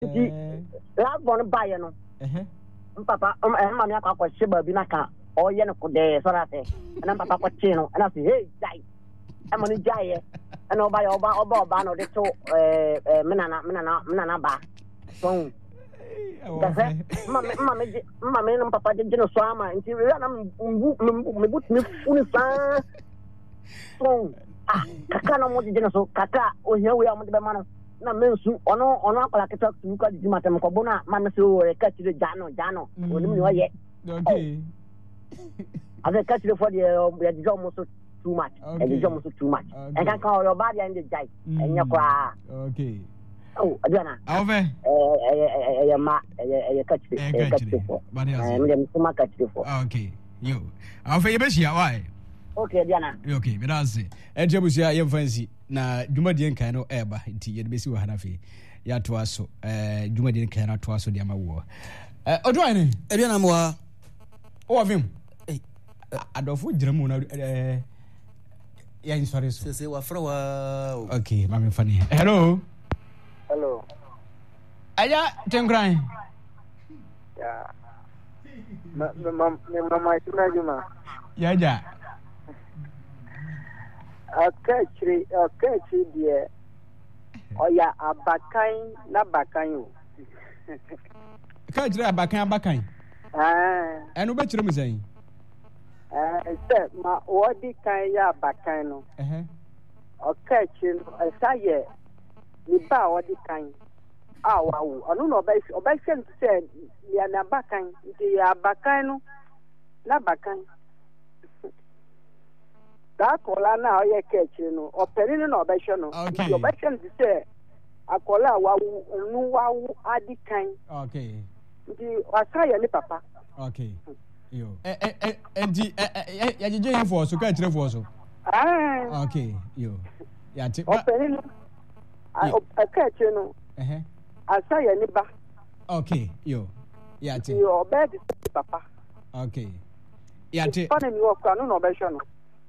last born buy no papa mama akwa sheba bi na ka oye no kode so rate na papa kwa chi no na say hey jai amani jai e na oba no de to menana ba so mama no papa de no so ama nti we na me but me funi sa so kaka no mo de no so kaka o hia we am de be ma no na mensu ono akola keta tuka di matem ko bona man so re ka tire jano oni mi oye okay ave ka tire for the di almost too much e almost too much e kan ka your body and the jai enya kwa okay adana ave ma ka tire for me dem kuma ka tire for okay yo ave yebesia why okay Diana okay me that's it ejebusia ye fancy na dwumadie nkan no eba nti ye besi wo hanafe ya to aso dwumadie nkan na to aso de amawo odo ane Diana moa o vim adofo giremu na ya insure so se wa frawa okay mama funny hello aya tengran ya mama tunajuma ya ja akachiri die oya abakan na bakan o akachiri abakan enu be chire mu sai se ma wodi kan ya abakan no akachiri no esaye ni ba wodi kan awawo onu no oba shem se ya na bakan nti ya abakan no na bakan akola na oye kechi no operi no obehwe no obehwe no say akola wawu nu wawu adikan okay ndi wasaya ni papa okay yo ya jeje yin for so ka kire for so okay yo ya ti operi no kechi no asaya ni ba okay yo ya ti yo obedi papa okay ya ti pana ni wo kwa no obehwe no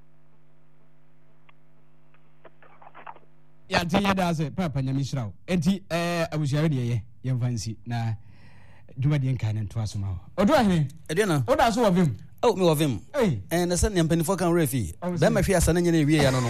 ya tiye da se papa nyamishrawo enti abusuare de ye fancy na dwumadie nkan nto asoma odo ahene Diana oda so wavim me wavim na san nyam panifo kan refi ba ma hwe asana nyene wie ya no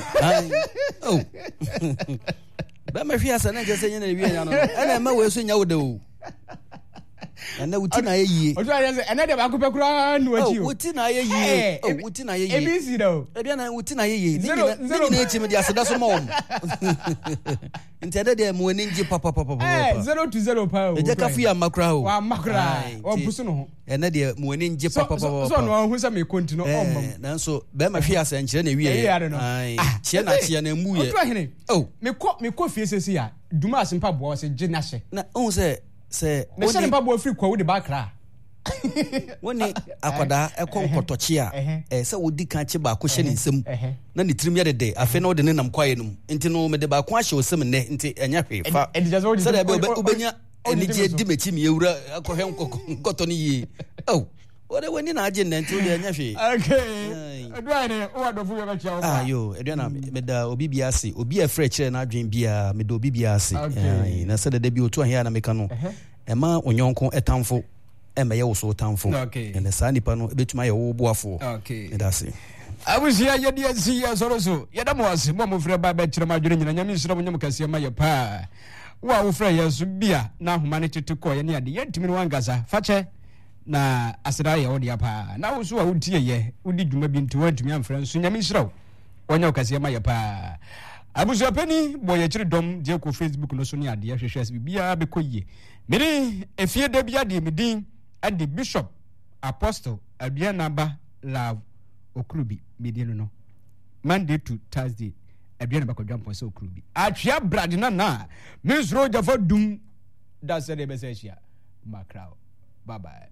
ba ma hwe asana je se nyene wie ya no ana ma we so nya wo de o ana wuti na ye yie odo ahene ene de ba ko pekura nu achi o wuti na ye yie wuti na ye yie ebisi do Diana wuti na ye yie ni na echi me de aseda so ma wo intended dem woni nji papa 0-0 pa o eje kafu ya makra o wa makra o busu no ene de mo woni nji papa so no hu sa me continue o nanso be ma hwe asa nkyere na wie ai chie na chie na mu ye odo ahene me ko fie sesi ya duma asempa bo se je na hye na on se me se mpa bo free kwa wo de bakra woni akwada ekon kotochi a se wodi kan che ba ko hye ne nsem na ne tirim ye de afi na wo de ne nam kwaye num nti no me de ba ko ahye osem ne nti enya hwe fa se de be ubenya enije di mechi mi ewura akohwe nkoto ne yi ode woni na age nti wo de enya hwe okay adwane o adofo ye ba chia wo ayo edwana me da obi bia ase obi afre kire na adwen bia me da obi bia ase na se de bi otu ahia na meka no ema onyonko etamfo eme wo so tamfo ene sa nipa no ebetuma ye wo boafo that's it abusia ye dia si ya soroso ye da mo ase mo frɛ ba ba kyerɛ ma dwere nyina nyame nsira mo nyam kase ma ye pa wo frɛ ye so bia na homa ne tete ko ye ne ade ye ntimi no wangasa fa kyɛ na asira ye wo dia pa na wo so a wotie ye wodi dwuma bi nti wantumi amfrɛ nso nyame nsira wo nyam kase ma ye pa abusia pani bo ye kyere dom je ko Facebook no so ne ade ye hwehwɛ bia be koyie meri efie da bia de medin and the Bishop Apostle Abianaba Love Okrubi mediano no Monday to Thursday Abianaba Kodwampo so Okrubi atwea bradina na Miss Roger for dum that's the message here Macrao bye bye